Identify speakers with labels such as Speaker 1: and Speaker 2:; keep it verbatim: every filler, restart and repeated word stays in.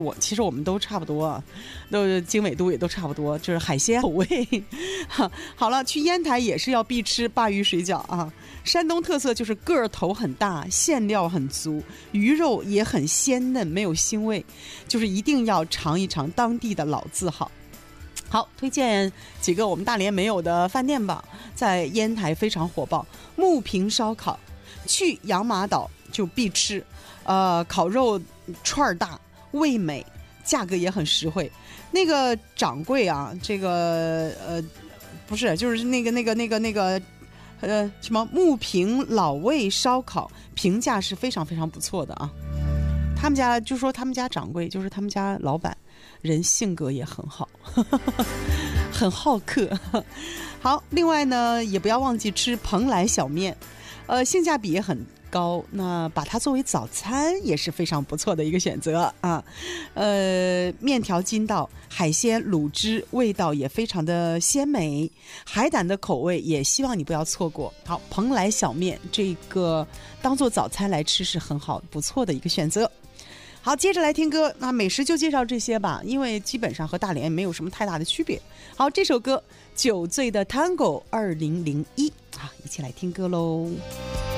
Speaker 1: 我其实我们都差不多啊，都经纬度也都差不多，就是海鲜口味。好了，去烟台也是要必吃鲅鱼水饺啊。山东特色就是个头很大，馅料很足，鱼肉也很鲜嫩，没有腥味，就是一定要尝一尝当地的老字号。好，推荐几个我们大连没有的饭店吧，在烟台非常火爆。木平烧烤，去养马岛就必吃，呃，烤肉串大。味美，价格也很实惠。那个掌柜啊，这个呃，不是，就是那个那个那个那个呃什么木平老味烧烤，评价是非常非常不错的啊。他们家就说他们家掌柜就是他们家老板，人性格也很好，很好客。好，另外呢，也不要忘记吃蓬莱小面，呃，性价比也很高，那把它作为早餐也是非常不错的一个选择啊。呃，面条筋道，海鲜卤汁味道也非常的鲜美，海胆的口味也希望你不要错过。好，蓬莱小面这个当做早餐来吃是很好不错的一个选择。好，接着来听歌，那美食就介绍这些吧，因为基本上和大连没有什么太大的区别。好，这首歌《酒醉的 Tango 二零零一》啊，一起来听歌喽。